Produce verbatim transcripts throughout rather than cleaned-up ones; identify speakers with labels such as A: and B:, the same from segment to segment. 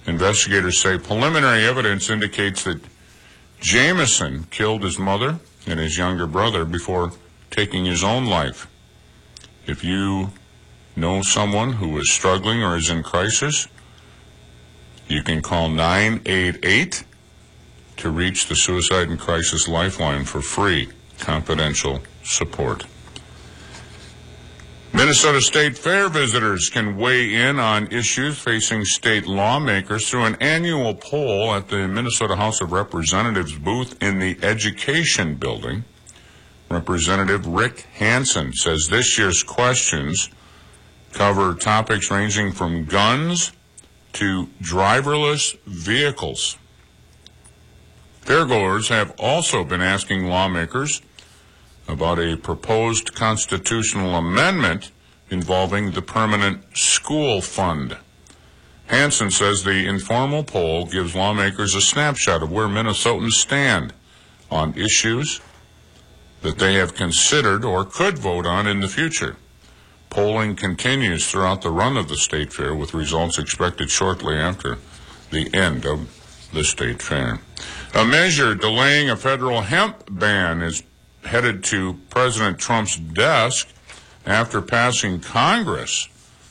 A: Investigators say preliminary evidence indicates that Jameson killed his mother and his younger brother before taking his own life. If you know someone who is struggling or is in crisis, you can call nine eight eight to reach the Suicide and Crisis Lifeline for free confidential support. Minnesota State Fair visitors can weigh in on issues facing state lawmakers through an annual poll at the Minnesota House of Representatives booth in the Education Building. Representative Rick Hansen says this year's questions cover topics ranging from guns to driverless vehicles. Fairgoers have also been asking lawmakers about a proposed constitutional amendment involving the Permanent School Fund. Hansen says the informal poll gives lawmakers a snapshot of where Minnesotans stand on issues that they have considered or could vote on in the future. Polling continues throughout the run of the State Fair, with results expected shortly after the end of the State Fair. A measure delaying a federal hemp ban is headed to President Trump's desk after passing Congress.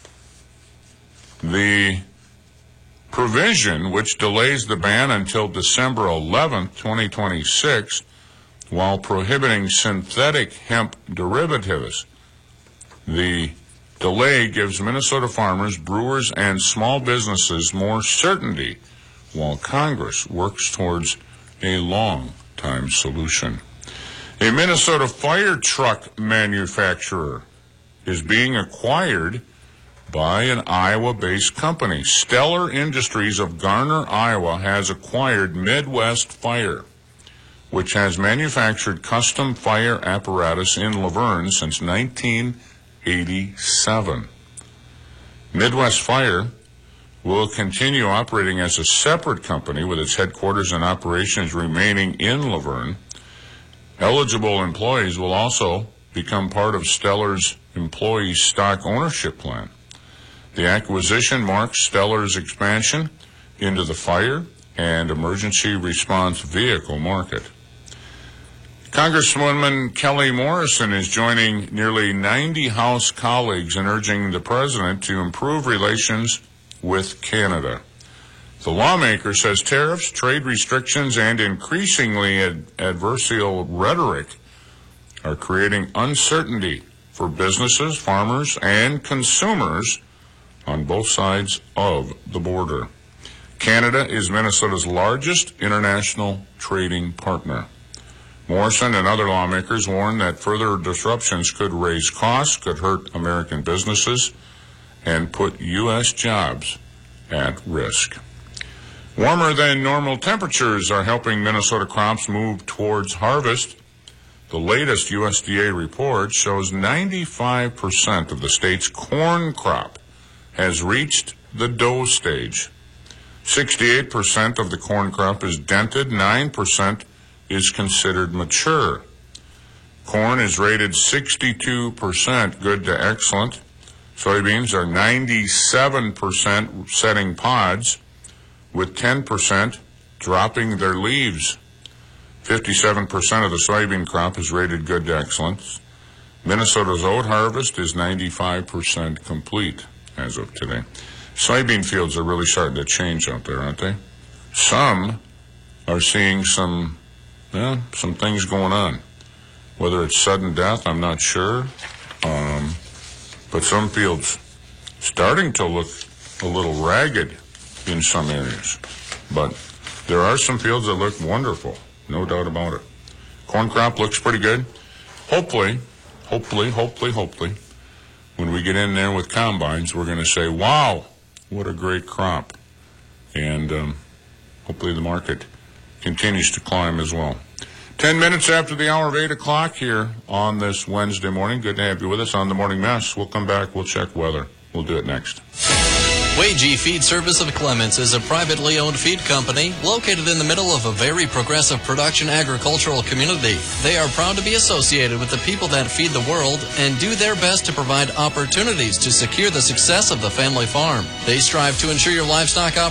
A: The provision, which delays the ban until December eleventh, twenty twenty-six, while prohibiting synthetic hemp derivatives. The delay gives Minnesota farmers, brewers, and small businesses more certainty, while Congress works towards a long-time solution. A Minnesota fire truck manufacturer is being acquired by an Iowa-based company. Stellar Industries of Garner, Iowa, has acquired Midwest Fire, which has manufactured custom fire apparatus in Laverne since nineteen eighty-seven. Midwest Fire will continue operating as a separate company with its headquarters and operations remaining in Laverne. Eligible employees will also become part of Stellar's employee stock ownership plan. The acquisition marks Stellar's expansion into the fire and emergency response vehicle market. Congresswoman Kelly Morrison is joining nearly ninety House colleagues in urging the president to improve relations with Canada. The lawmaker says tariffs, trade restrictions, and increasingly ad- adversarial rhetoric are creating uncertainty for businesses, farmers, and consumers on both sides of the border. Canada is Minnesota's largest international trading partner. Morrison and other lawmakers warn that further disruptions could raise costs, could hurt American businesses, and put U S jobs at risk. Warmer than normal temperatures are helping Minnesota crops move towards harvest. The latest U S D A report shows ninety-five percent of the state's corn crop has reached the dough stage. sixty-eight percent of the corn crop is dented, nine percent is considered mature. Corn is rated sixty-two percent good to excellent. Soybeans are ninety-seven percent setting pods, with ten percent dropping their leaves. fifty-seven percent of the soybean crop is rated good to excellent. Minnesota's oat harvest is ninety-five percent complete as of today. Soybean fields are really starting to change out there, aren't they? Some are seeing some, well, some things going on. Whether it's sudden death, I'm not sure. Um, but some fields starting to look a little ragged in some areas. But there are some fields that look wonderful, no doubt about it. Corn crop looks pretty good. Hopefully, hopefully, hopefully, hopefully, when we get in there with combines, we're going to say, wow, what a great crop. And um, hopefully the market continues to climb as well. Ten minutes after the hour of eight o'clock here on this Wednesday morning. Good to have you with us on the Morning Mess. We'll come back. We'll check weather. We'll do it next.
B: Wagee Feed Service of Clements is a privately owned feed company located in the middle of a very progressive production agricultural community. They are proud to be associated with the people that feed the world and do their best to provide opportunities to secure the success of the family farm. They strive to ensure your livestock